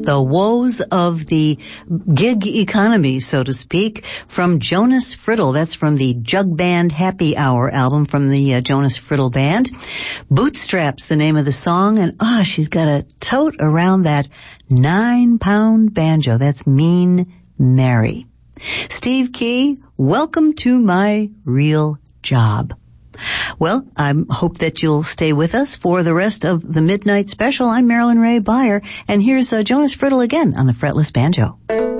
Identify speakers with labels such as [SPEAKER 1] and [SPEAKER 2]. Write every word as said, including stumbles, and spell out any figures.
[SPEAKER 1] the woes of the gig economy, so to speak, from Jonas Friddle. That's from the Jug Band Happy Hour album from the uh, Jonas Friddle Band. Bootstraps, the name of the song, and ah, oh, she's got a tote around that nine-pound banjo. That's Mean Mary. Steve Key, welcome to my real job. Well, I hope that you'll stay with us for the rest of the Midnight Special. I'm Marilyn Ray Beyer, and here's uh, Jonas Friddle again on the Fretless Banjo.